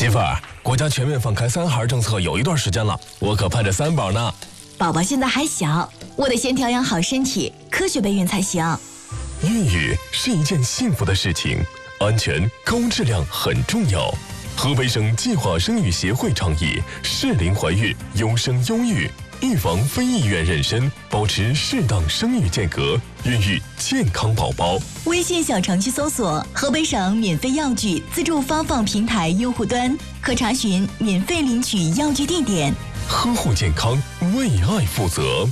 媳妇儿，国家全面放开3孩政策有一段时间了，我可盼着3宝呢。 宝宝现在还小，我得先调养好身体，科学备孕才行。 孕育是一件幸福的事情，安全高质量很重要。河北省计划生育协会倡议适龄怀孕，优生优育，预防非意愿妊娠，保持适当生育间隔，孕育健康宝宝。 微信小程序搜索河北省免费药具自助发放平台用户端，可查询免费领取药具地点。 呵护健康，为爱负责。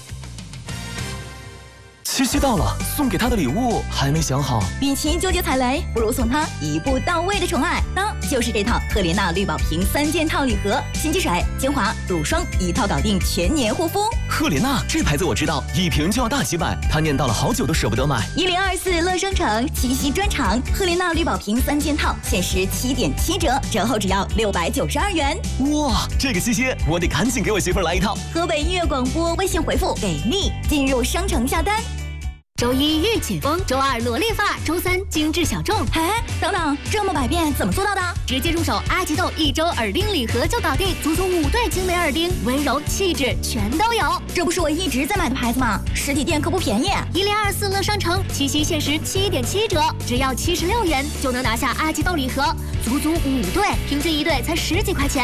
七夕到了，送给他的礼物还没想好。 与其纠结踩雷，不如送他一步到位的宠爱。那就是这套赫莲娜绿宝瓶3件套礼盒，洗肌水、精华、乳霜一套搞定，全年护肤。 赫莲娜这牌子我知道，一瓶就要大几百，他念叨了好久都舍不得买。 1024乐商城七夕专场，赫莲娜绿宝瓶3件套，限时7.7折，折后只要692元。 哇，这个七夕我得赶紧给我媳妇儿来一套。 河北音乐广播微信回复给力，进入商城下单。 周一御姐风，周二萝莉发，周三精致小众。 哎，等等，这么百变怎么做到的？ 直接入手阿吉豆1周耳钉礼盒就搞定，足足5对精美耳钉，温柔气质全都有。 这不是我一直在买的牌子吗？实体店可不便宜。 1024乐商城七夕限时7.7折，只要76元就能拿下阿吉豆礼盒，足足5对，平均1对才10几块钱。